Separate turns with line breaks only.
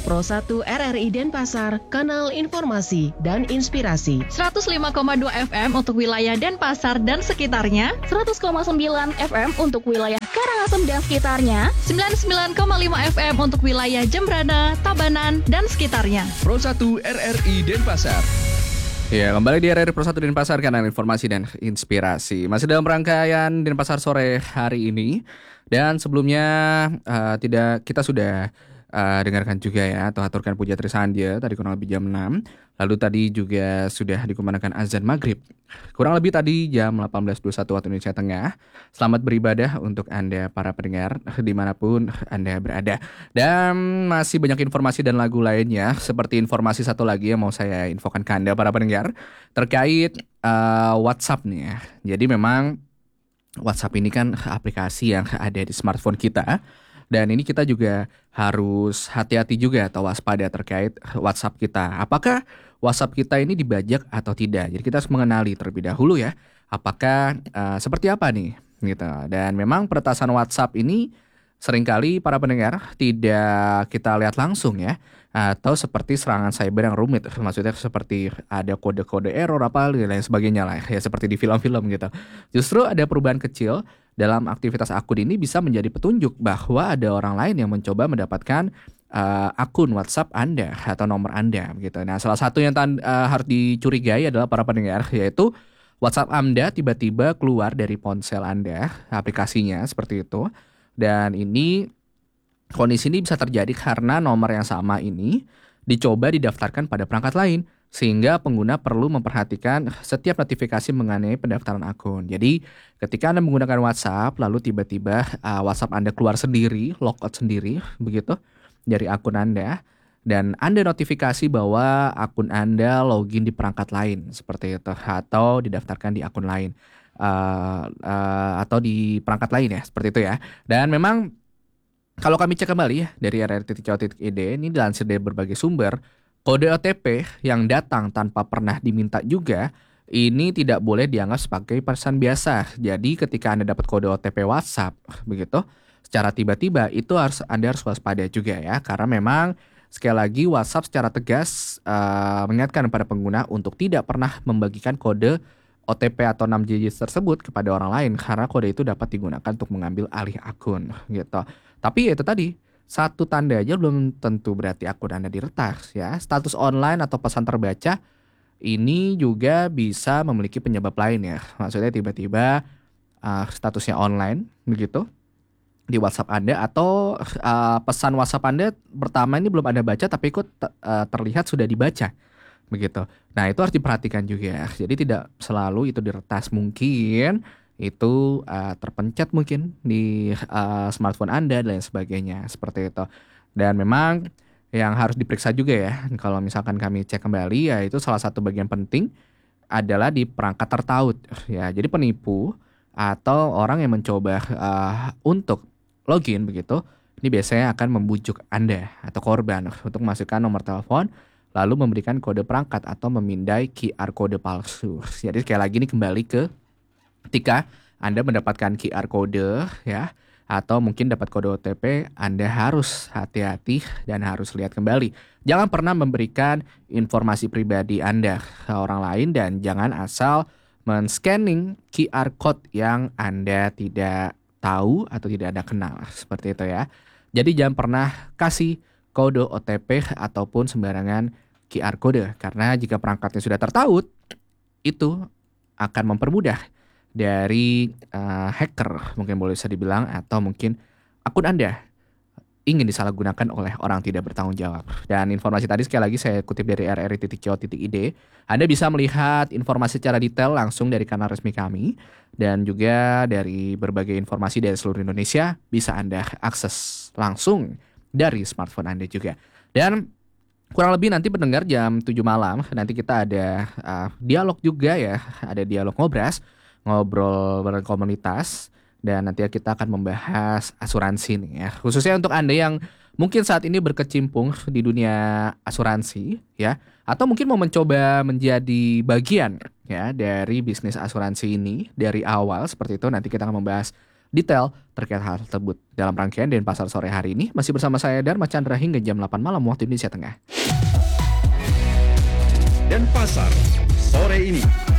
Pro 1 RRI Denpasar, kanal informasi dan inspirasi.
105,2 FM untuk wilayah Denpasar dan sekitarnya,
100,9 FM untuk wilayah Karangasem dan sekitarnya,
99,5 FM untuk wilayah Jembrana, Tabanan, dan sekitarnya.
Pro 1 RRI Denpasar.
Ya, kembali di RRI Pro 1 Denpasar, kanal informasi dan inspirasi. Masih dalam rangkaian Denpasar sore hari ini. Dan sebelumnya kita sudah dengarkan juga ya, atau aturkan puja Trisandya tadi kurang lebih jam 6. Lalu tadi juga sudah dikumandangkan azan maghrib kurang lebih tadi jam 18.21 waktu Indonesia Tengah. Selamat beribadah untuk Anda para pendengar dimanapun Anda berada. Dan masih banyak informasi dan lagu lainnya. Seperti informasi satu lagi yang mau saya infokan ke Anda para pendengar terkait WhatsApp nih ya. Jadi memang WhatsApp ini kan aplikasi yang ada di smartphone kita. Dan ini kita juga harus hati-hati juga atau waspada terkait WhatsApp kita. Apakah WhatsApp kita ini dibajak atau tidak? Jadi kita harus mengenali terlebih dahulu ya. Apakah seperti apa nih? Gitu. Dan memang peretasan WhatsApp ini seringkali para pendengar tidak kita lihat langsung ya. Atau seperti serangan cyber yang rumit. Maksudnya seperti ada kode-kode error apa dan lain sebagainya lah. Ya seperti di film-film gitu. Justru ada perubahan kecil dalam aktivitas akun ini bisa menjadi petunjuk bahwa ada orang lain yang mencoba mendapatkan akun WhatsApp Anda atau nomor Anda gitu. Nah, salah satu yang harus dicurigai adalah para pendengar, yaitu WhatsApp Anda tiba-tiba keluar dari ponsel Anda, aplikasinya seperti itu. Dan kondisi ini bisa terjadi karena nomor yang sama ini dicoba didaftarkan pada perangkat lain, sehingga pengguna perlu memperhatikan setiap notifikasi mengenai pendaftaran akun. Jadi ketika Anda menggunakan WhatsApp, lalu tiba-tiba WhatsApp Anda keluar sendiri, logout sendiri, begitu, dari akun Anda, dan Anda notifikasi bahwa akun Anda login di perangkat lain, seperti itu, atau didaftarkan di akun lain, atau di perangkat lain ya, seperti itu ya. Dan memang kalau kami cek kembali ya, dari rr.co.id, ini dilansir dari berbagai sumber, kode OTP yang datang tanpa pernah diminta juga, ini tidak boleh dianggap sebagai pesan biasa. Jadi ketika Anda dapat kode OTP WhatsApp, begitu, secara tiba-tiba itu Anda harus waspada juga ya. Karena memang sekali lagi WhatsApp secara tegas mengingatkan kepada pengguna untuk tidak pernah membagikan kode OTP atau 6 digit tersebut kepada orang lain. Karena kode itu dapat digunakan untuk mengambil alih akun gitu. Tapi itu tadi, satu tanda aja belum tentu berarti akun Anda diretas ya. Status online atau pesan terbaca ini juga bisa memiliki penyebab lain ya. Maksudnya tiba-tiba statusnya online begitu di WhatsApp Anda, atau pesan WhatsApp Anda pertama ini belum Anda baca tapi kok terlihat sudah dibaca begitu. Nah, itu harus diperhatikan juga. Jadi tidak selalu itu diretas, mungkin itu terpencet mungkin di smartphone Anda dan lain sebagainya, seperti itu. Dan memang yang harus diperiksa juga ya, kalau misalkan kami cek kembali, ya itu salah satu bagian penting adalah di perangkat tertaut ya. Jadi penipu atau orang yang mencoba untuk login begitu, ini biasanya akan membujuk Anda atau korban untuk memasukkan nomor telepon, lalu memberikan kode perangkat atau memindai QR kode palsu. Jadi sekali lagi ini kembali ke ketika Anda mendapatkan QR kode ya, atau mungkin dapat kode OTP, Anda harus hati-hati dan harus lihat kembali. Jangan pernah memberikan informasi pribadi Anda ke orang lain, dan jangan asal men-scanning QR code yang Anda tidak tahu atau tidak Anda kenal, seperti itu ya. Jadi jangan pernah kasih kode OTP ataupun sembarangan QR kode, karena jika perangkatnya sudah tertaut, itu akan mempermudah dari hacker, mungkin boleh bisa dibilang, atau mungkin akun Anda ingin disalahgunakan oleh orang tidak bertanggung jawab. Dan informasi tadi sekali lagi saya kutip dari rri.co.id. Anda bisa melihat informasi secara detail langsung dari kanal resmi kami, dan juga dari berbagai informasi dari seluruh Indonesia bisa Anda akses langsung dari smartphone Anda juga. Dan kurang lebih nanti pendengar jam 7 malam nanti kita ada dialog juga ya, ada dialog ngobrol bareng komunitas, dan nanti kita akan membahas asuransi nih ya. Khususnya untuk Anda yang mungkin saat ini berkecimpung di dunia asuransi ya, atau mungkin mau mencoba menjadi bagian ya dari bisnis asuransi ini dari awal, seperti itu. Nanti kita akan membahas detail terkait hal tersebut. Dalam rangkaian Denpasar sore hari ini, masih bersama saya Dharma Chandra hingga jam 8 malam waktu Indonesia Tengah.
Denpasar sore ini.